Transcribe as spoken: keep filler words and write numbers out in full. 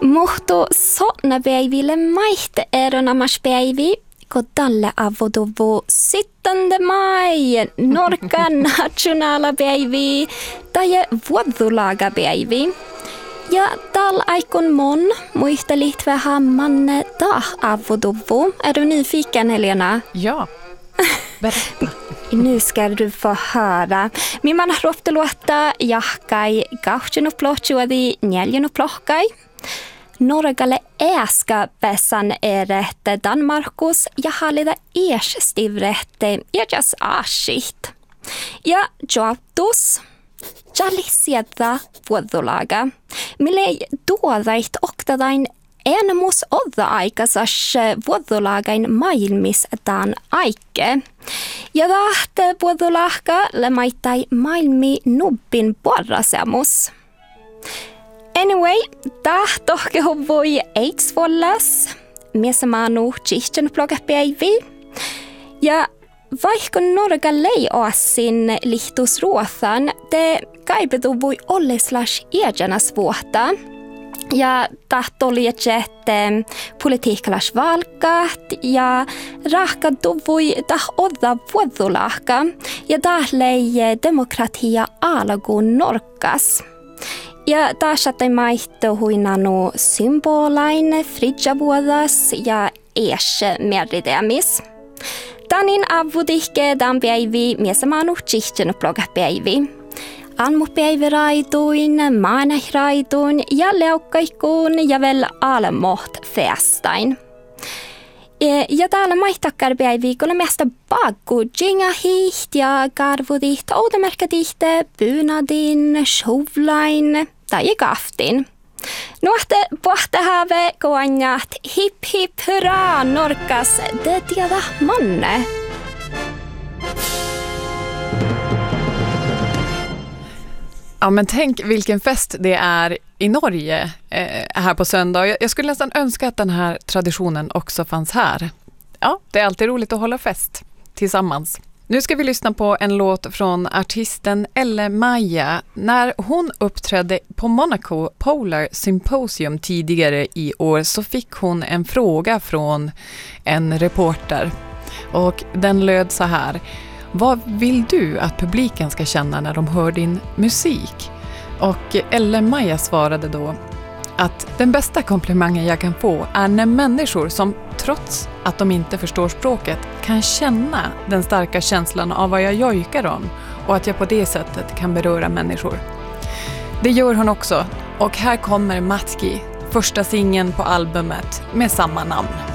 Muhto sotna päiville maihte eronamas päivi, kun tälle avodovo sittande mai, Norka nationala päivi tai vuodulaga päivi. Ja tällä aikon mon muistelit vähän manne tah avodovo. Är du nyfiken, Helena? Ja, berätta. Nu ska du få höra. Min man har ofta låta jahkai gauchen och plåtjuadi njäljen och plåhkai. Norgalle äska pessan erette Danmarkus ja hallita ies stivrette ja jas aashit. Ja joautus. Jallisieta vuodolaga. Mille tuodait oktadain enemus odda aikasas vuodolagain maailmis tämän aike. Ja tahte vuodolaga lemaittai maailmi nubbin porrasemus. Anyway, tahtohke hovoi eiksvollas. Miesamanu chichten ploggapäivi. Ja vaikka Norga lei oasin lihtusruothan, te kaipetu voi olleslas ejanas vuotta. Ja tahtoli että politiikkalas valkat ja rahkattu voi tah odda vuodolahka ja tah lei demokratia alagun Norkas. Ja taas sattei maihto huinanu symbolain fridjavuodas ja ees meriteamis. Tanin avudihke dan päivi miesamanu chichten ploggapäivi. Almupäivi raiduin, maanahraidun ja leukkaikkuun ja vielä alamoht festain. Ja täällä maihtakkar päiviikolla mesta baggu jingahiht ja karvudiht, oudemerkadihte, pynadin, shovlain tai gaftin. Nuohte pohtahave koanjat hip hip hurra Norkas det tiedä manne. Ja, men tänk vilken fest det är i Norge eh, här på söndag. Jag, jag skulle nästan önska att den här traditionen också fanns här. Ja, det är alltid roligt att hålla fest tillsammans. Nu ska vi lyssna på en låt från artisten Elle Maja. När hon uppträdde på Monaco Polar Symposium tidigare i år så fick hon en fråga från en reporter. Och den löd så här: vad vill du att publiken ska känna när de hör din musik? Och Elle Maja svarade då att den bästa komplimangen jag kan få är när människor som trots att de inte förstår språket kan känna den starka känslan av vad jag jojkar om och att jag på det sättet kan beröra människor. Det gör hon också, och här kommer Matki, första singeln på albumet med samma namn.